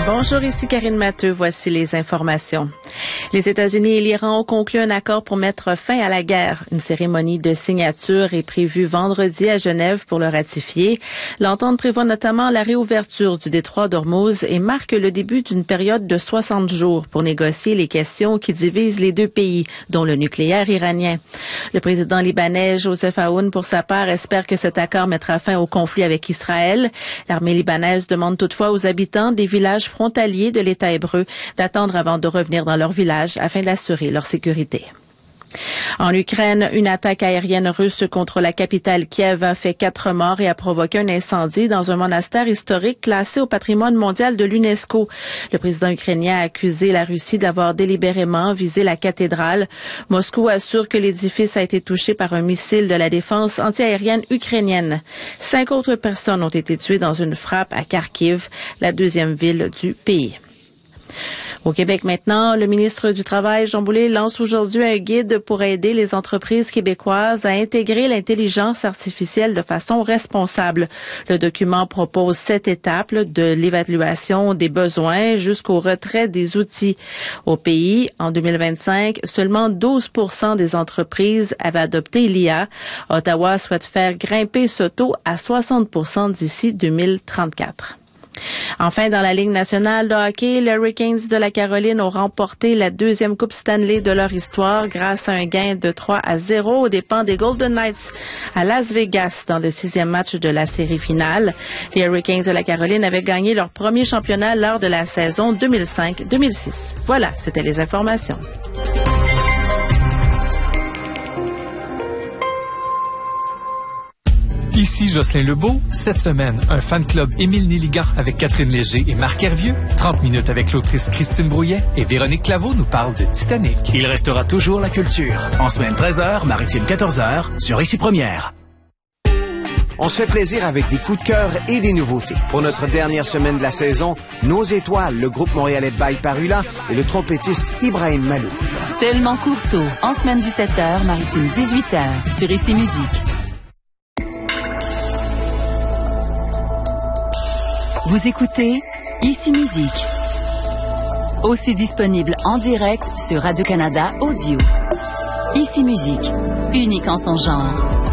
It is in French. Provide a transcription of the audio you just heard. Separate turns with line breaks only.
Bonjour, ici Karine Matteux. Voici les informations. Les États-Unis et l'Iran ont conclu un accord pour mettre fin à la guerre. Une cérémonie de signature est prévue vendredi à Genève pour le ratifier. L'entente prévoit notamment la réouverture du détroit d'Ormuz et marque le début d'une période de 60 jours pour négocier les questions qui divisent les deux pays, dont le nucléaire iranien. Le président libanais Joseph Aoun, pour sa part, espère que cet accord mettra fin au conflit avec Israël. L'armée libanaise demande toutefois aux habitants des villages frontaliers de l'État hébreu d'attendre avant de revenir dans leur village afin d'assurer leur sécurité. En Ukraine, une attaque aérienne russe contre la capitale Kiev a fait 4 morts et a provoqué un incendie dans un monastère historique classé au patrimoine mondial de l'UNESCO. Le président ukrainien a accusé la Russie d'avoir délibérément visé la cathédrale. Moscou assure que l'édifice a été touché par un missile de la défense antiaérienne ukrainienne. 5 autres personnes ont été tuées dans une frappe à Kharkiv, la deuxième ville du pays. Au Québec maintenant, le ministre du Travail, Jean Boulet, lance aujourd'hui un guide pour aider les entreprises québécoises à intégrer l'intelligence artificielle de façon responsable. Le document propose 7 étapes de l'évaluation des besoins jusqu'au retrait des outils. Au pays, en 2025, seulement 12% des entreprises avaient adopté l'IA. Ottawa souhaite faire grimper ce taux à 60% d'ici 2034. Enfin, dans la Ligue nationale de hockey, les Hurricanes de la Caroline ont remporté la 2e Coupe Stanley de leur histoire grâce à un gain de 3-0 aux dépens des Golden Knights à Las Vegas dans le 6e match de la série finale. Les Hurricanes de la Caroline avaient gagné leur premier championnat lors de la saison 2005-2006. Voilà, c'était les informations.
Ici Jocelyn Lebeau. Cette semaine, un fan club Émile Néligan avec Catherine Léger et Marc Hervieux. 30 minutes avec l'autrice Christine Brouillet et Véronique Claveau nous parle de Titanic.
Il restera toujours la culture. En semaine 13h, maritime 14h, sur Ici Première.
On se fait plaisir avec des coups de cœur et des nouveautés. Pour notre dernière semaine de la saison, Nos Étoiles, le groupe montréalais Bail Parula et le trompettiste Ibrahim Malouf.
Tellement Courteau, en semaine 17h, maritime 18h, sur Ici Musique. Vous écoutez Ici Musique. Aussi disponible en direct sur Radio-Canada Audio. Ici Musique, unique en son genre.